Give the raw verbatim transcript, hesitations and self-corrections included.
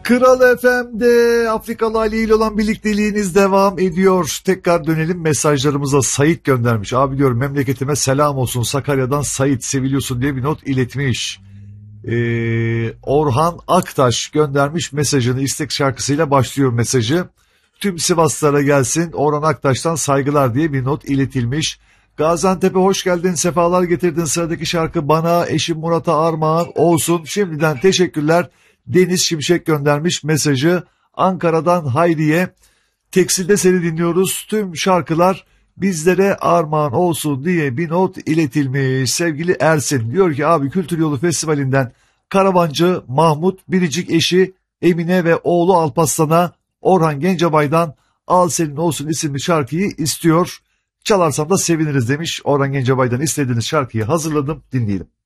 Kral F M'de Afrikalı Ali ile olan birlikteliğiniz devam ediyor. Tekrar dönelim mesajlarımıza. Sait göndermiş. Abi diyor, memleketime selam olsun. Sakarya'dan Sait, seviliyorsun diye bir not iletmiş. Ee, Orhan Aktaş göndermiş mesajını. İstek şarkısıyla başlıyor mesajı. Tüm Sivaslılara gelsin, Orhan Aktaş'tan saygılar diye bir not iletilmiş. Gaziantep'e hoş geldin, sefalar getirdin. Sıradaki şarkı bana, eşim Murat'a armağan olsun. Şimdiden teşekkürler. Deniz Şimşek göndermiş mesajı. Ankara'dan Hayriye, tekstilde seni dinliyoruz. Tüm şarkılar bizlere armağan olsun diye bir not iletilmiş. Sevgili Ersin diyor ki abi, Kültür Yolu Festivali'nden Karavancı Mahmut, biricik eşi Emine ve oğlu Alparslan'a Orhan Gencebay'dan Al Senin Olsun isimli şarkıyı istiyor. Çalarsam da seviniriz demiş. Orhan Gencebay'dan istediğiniz şarkıyı hazırladım, dinleyelim.